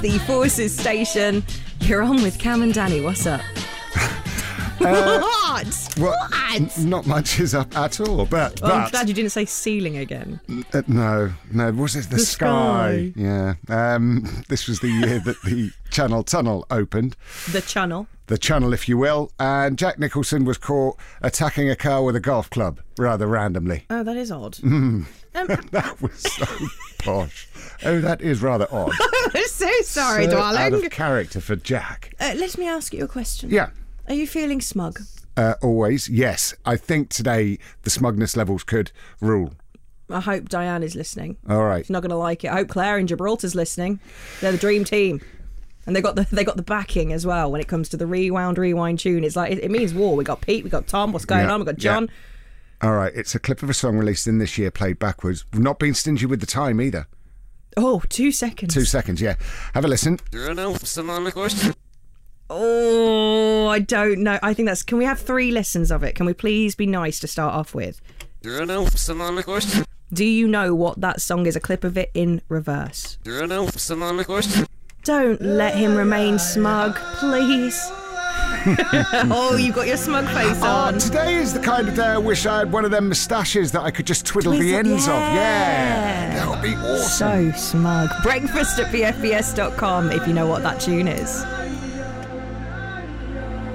The Forces Station. You're on with Cam and Danny. What's up? What? Not much is up at all, but... I'm glad you didn't say ceiling again. No, was it the sky? Yeah. This was the year that the Channel Tunnel opened. The Channel. The Channel, if you will. And Jack Nicholson was caught attacking a car with a golf club, rather randomly. Oh, that is odd. That was so posh. Oh, that is rather odd. I'm so sorry, so darling. Out of character for Jack. Let me ask you a question. Yeah. Are you feeling smug? Always, yes. I think today the smugness levels could rule. I hope Diane is listening. All right. She's not going to like it. I hope Claire in Gibraltar's listening. They're the dream team. And they got the backing as well when it comes to the rewind tune. It's like, it means war. We got Pete, we got Tom, what's going on? We got John. Yeah. All right, it's a clip of a song released in this year, played backwards. We've not been stingy with the time either. Oh, 2 seconds. 2 seconds, yeah. Have a listen. Oh, I don't know. I think that's... Can we have 3 listens of it? Can we please be nice to start off with? Do you know what that song is? A clip of it in reverse. Don't let him remain smug, please. Oh, you've got your smug face on. Today is the kind of day I wish I had one of them moustaches that I could just twiddle the ends of. Yeah. That would be awesome. So smug. Breakfast at bfbs.com if you know what that tune is.